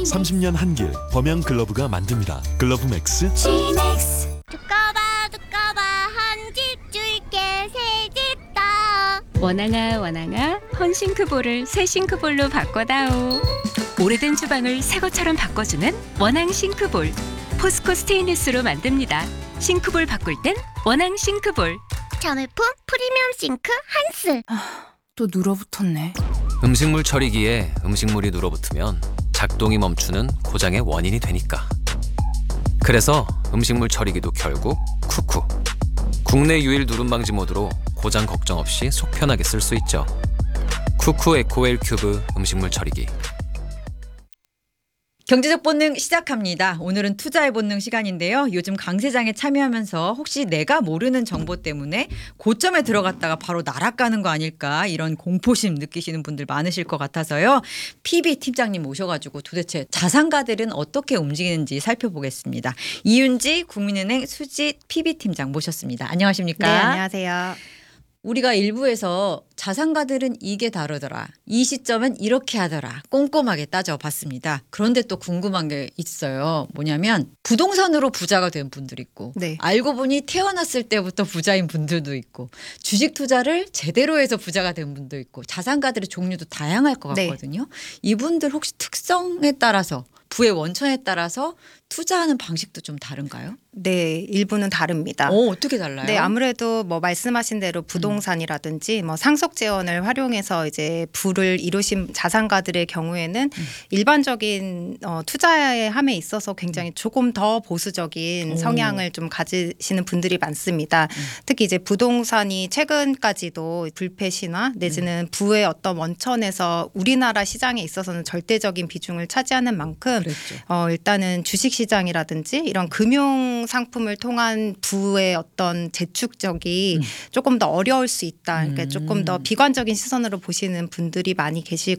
30년 한길 범양 글러브가 만듭니다. 글러브 맥스. 두꺼봐 한 집 줄게 새 집 다. 원앙아 헌싱크볼을 새 싱크볼로 바꿔다오. 오래된 주방을 새 것처럼 바꿔주는 원앙 싱크볼. 포스코 스테인리스로 만듭니다. 싱크볼 바꿀 땐 원앙 싱크볼. 자매품 프리미엄 싱크 한스. 또 눌어붙었네. 음식물 처리기에 음식물이 눌어붙으면 작동이 멈추는 고장의 원인이 되니까. 그래서 음식물 처리기도 결국 쿠쿠. 국내 유일 누름 방지 모드로 고장 걱정 없이 속 편하게 쓸 수 있죠. 쿠쿠 에코웰 큐브 음식물 처리기. 경제적 본능 시작합니다. 오늘은 투자의 본능 시간인데요. 요즘 강세장에 참여하면서 혹시 내가 모르는 정보 때문에 고점에 들어갔다가 바로 날아가는 거 아닐까 이런 공포심 느끼시는 분들 많으실 것 같아서요. PB 팀장님 모셔가지고 도대체 자산가들은 어떻게 움직이는지 살펴보겠습니다. 이윤지 국민은행 수지 PB 팀장 모셨습니다. 안녕하십니까? 네, 안녕하세요. 우리가 일부에서 자산가들은 이게 다르더라. 이 시점은 이렇게 하더라. 꼼꼼하게 따져봤습니다. 그런데 또 궁금한 게 있어요. 뭐냐면 부동산으로 부자가 된 분들이 있고 네. 알고 보니 태어났을 때부터 부자인 분들도 있고 주식 투자를 제대로 해서 부자가 된 분도 있고 자산가들의 종류도 다양할 것 네. 같거든요. 이분들 혹시 특성에 따라서 부의 원천에 따라서 투자하는 방식도 좀 다른가요? 네, 일부는 다릅니다. 어떻게 달라요? 네, 아무래도 뭐 말씀하신 대로 부동산이라든지 뭐 상속 재원을 활용해서 이제 부를 이루신 자산가들의 경우에는 일반적인 투자의 함에 있어서 굉장히 조금 더 보수적인 성향을 좀 가지시는 분들이 많습니다. 특히 이제 부동산이 최근까지도 불패시나 내지는 부의 어떤 원천에서 우리나라 시장에 있어서는 절대적인 비중을 차지하는 만큼 그랬죠. 일단은 주식 시장이라든지 이런 금융 상품을 통한 부의 어떤 재축적이 조금 더 어려울 수 있다. 그러니까 조금 더 비관적인 시선으로 보시는 분들이 많이 계실